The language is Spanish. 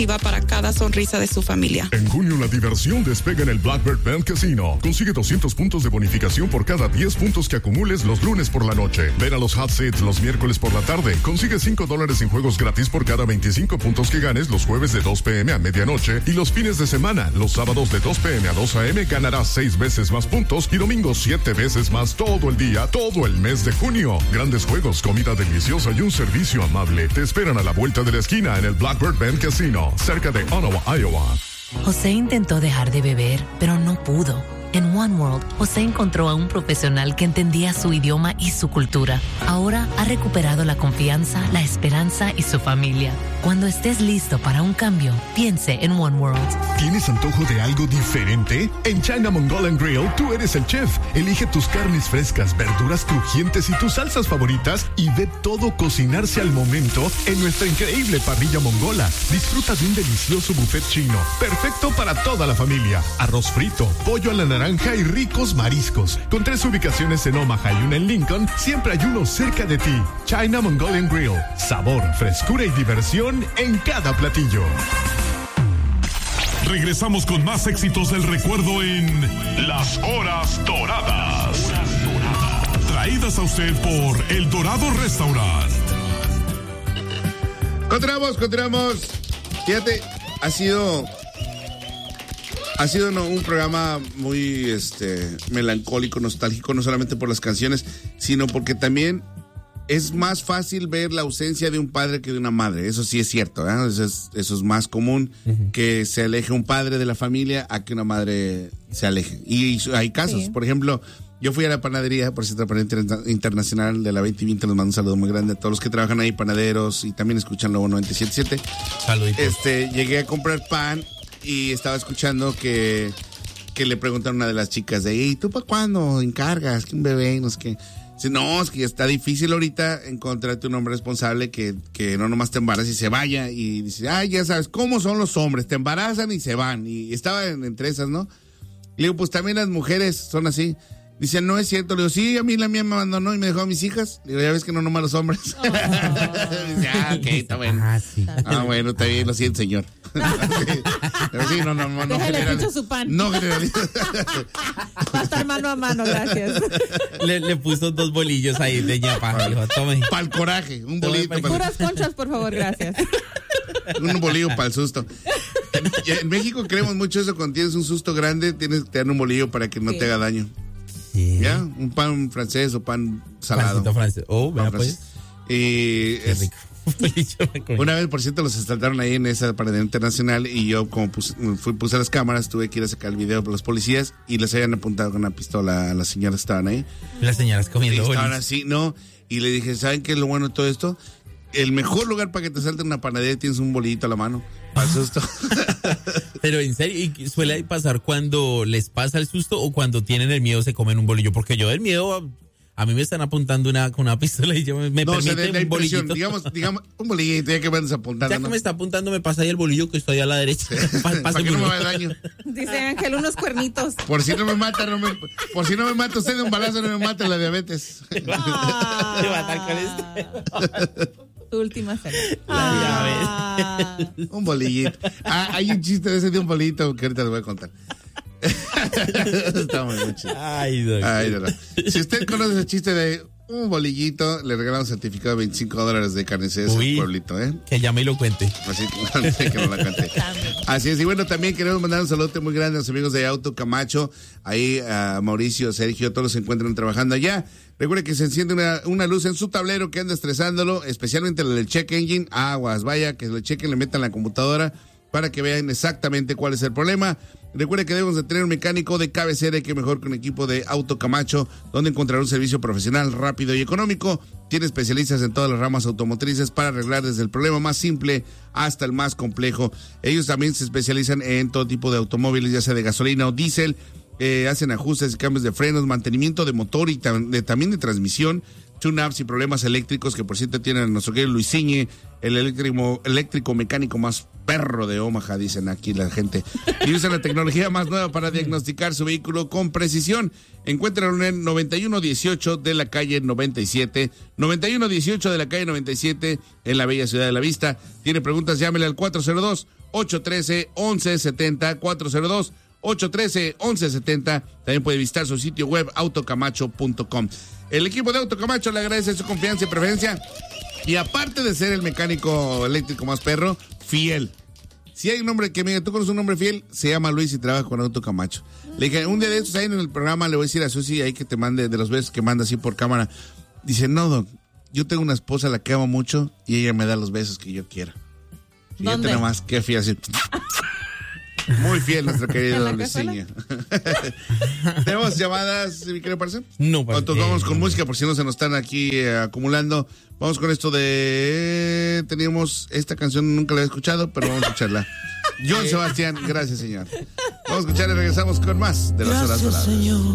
exclusiva para cada sonrisa de su familia. En junio la diversión despega en el Blackbird Band Casino. Consigue 200 puntos de bonificación por cada 10 puntos que acumules los lunes por la noche. Ven a los Hot Seats los miércoles por la tarde. Consigue $5 en juegos gratis por cada 25 puntos que ganes los jueves de 2 p.m. a medianoche y los fines de semana. Los sábados de 2 p.m. a 2 a.m. ganarás 6 veces más puntos y domingos 7 veces más todo el día, todo el mes de junio. Grandes juegos, comida deliciosa y un servicio amable te esperan a la vuelta de la esquina en el Blackbird Band Casino, cerca de Ottawa, Iowa. José intentó dejar de beber, pero no pudo. En One World, José encontró a un profesional que entendía su idioma y su cultura. Ahora ha recuperado la confianza, la esperanza y su familia. Cuando estés listo para un cambio, piense en One World. ¿Tienes antojo de algo diferente? En China Mongolian Grill, tú eres el chef. Elige tus carnes frescas, verduras crujientes y tus salsas favoritas y ve todo cocinarse al momento en nuestra increíble parrilla mongola. Disfruta de un delicioso buffet chino, perfecto para toda la familia. Arroz frito, pollo a la naranja y ricos mariscos. Con 3 ubicaciones en Omaha y una en Lincoln, siempre hay uno cerca de ti. China Mongolian Grill. Sabor, frescura y diversión en cada platillo. Regresamos con más éxitos del recuerdo en Las Horas Doradas. Traídas a usted por El Dorado Restaurant. Continuamos. Fíjate, ha sido un programa muy melancólico, nostálgico, no solamente por las canciones, sino porque también es más fácil ver la ausencia de un padre que de una madre. Eso sí es cierto, ¿eh? Eso es más común, que se aleje un padre de la familia a que una madre se aleje. Y hay casos, por ejemplo, yo fui a la panadería, por cierto, Panadería Internacional de la 2020, les mando un saludo muy grande a todos los que trabajan ahí, panaderos, y también escuchan Lobo 97.7. Saluditos. Llegué a comprar pan y estaba escuchando que le preguntaron a una de las chicas de ahí, ¿tú para cuándo encargas? Que un bebé, no sé qué. Dice, no, es que ya está difícil ahorita encontrarte un hombre responsable que no nomás te embarace y se vaya. Y dice, ya sabes, ¿cómo son los hombres? Te embarazan y se van. Y estaba entre esas, ¿no? Y le digo, pues también las mujeres son así. Dice, no es cierto. Le digo, sí, a mí la mía me abandonó y me dejó a mis hijas. Le digo, ya ves que no nomás los hombres. Dice, ok, está bueno. Sí. Bueno, está bien, lo siento, señor. Pero sí, no generalizo su pan. No generalizo. Va a estar mano a mano, gracias. Le puso 2 bolillos ahí de ñapa. Dijo, tome. Para el coraje, un bolillo. Puras conchas, por favor, gracias. Un bolillo para el susto. En México creemos mucho eso, cuando tienes un susto grande, tienes que tener un bolillo para que no te haga daño. Sí. ¿Ya? Un pan francés o pan salado. Pancito francés. Oh, vea pues. Y qué rico. Una vez, por cierto, los asaltaron ahí en esa panadería internacional y yo, como puse las cámaras, tuve que ir a sacar el video por los policías y les habían apuntado con una pistola a las señoras que estaban ahí. Las señoras comiendo bolis. Estaban así, ¿no? Y le dije, ¿saben qué es lo bueno de todo esto? El mejor lugar para que te salten una panadería, tienes un bolillito a la mano. Al susto. Pero en serio, ¿y suele pasar cuando les pasa el susto o cuando tienen el miedo se comen un bolillo? Porque yo del miedo, a mí me están apuntando con una pistola y yo me permite un bolillito. Digamos, un bolillito, ya que me andas apuntando. Ya que me está apuntando, me pasa ahí el bolillo que estoy a la derecha. Para que no me haga daño. Dice Ángel, unos cuernitos. Por si no me mata, por si no me mata usted de un balazo, no me mata la diabetes. Te va a estar con Tu última cena. Un bolillito. Hay un chiste de ese de un bolillito que ahorita les voy a contar. Está muy chido. Ay, no. Si usted conoce el chiste de un bolillito, le regalamos un certificado de $25 de carnicería a su pueblito, ¿eh? Que llame y lo cuente. Así que no la cuente. Así es. Y bueno, también queremos mandar un saludo muy grande a los amigos de Auto Camacho. Ahí a Mauricio, Sergio, todos se encuentran trabajando allá. Recuerde que se enciende una luz en su tablero que anda estresándolo, especialmente el del check engine. Aguas, vaya, que le chequen, le metan la computadora para que vean exactamente cuál es el problema. Recuerde que debemos de tener un mecánico de cabecera y que mejor que un equipo de Auto Camacho, donde encontrar un servicio profesional, rápido y económico. Tiene especialistas en todas las ramas automotrices para arreglar desde el problema más simple hasta el más complejo. Ellos también se especializan en todo tipo de automóviles, ya sea de gasolina o diésel. Hacen ajustes y cambios de frenos, mantenimiento de motor y también de transmisión, tune-ups y problemas eléctricos, que por cierto tienen a nuestro querido Luis Ciñe, el eléctrico mecánico más perro de Omaha, dicen aquí la gente. Y usan la tecnología más nueva para diagnosticar su vehículo con precisión. Encuéntralo en 9118 de la calle 97. 9118 de la calle 97 en la bella ciudad de La Vista. Tiene preguntas, llámele al 402-813-1170. 402-813-1170. También puede visitar su sitio web autocamacho.com. El equipo de Autocamacho le agradece su confianza y preferencia. Y aparte de ser el mecánico eléctrico más perro, fiel. Si hay un hombre que me diga, ¿tú conoces un hombre fiel? Se llama Luis y trabaja con Autocamacho. Le dije, un día de estos ahí en el programa le voy a decir a Susi ahí que te mande de los besos que manda así por cámara. Dice, no, Doc, yo tengo una esposa a la que amo mucho y ella me da los besos que yo quiera. Fíjate nada más, qué fiel así. Muy fiel nuestro querido Luisinho. ¿Tenemos llamadas, mi querido parce? No, parce. Vamos con música por si no se nos están aquí acumulando. Vamos con esto de... Teníamos esta canción, nunca la he escuchado, pero vamos a escucharla. John Sebastián, gracias, señor. Vamos a escuchar y regresamos con más de Las Horas Doradas.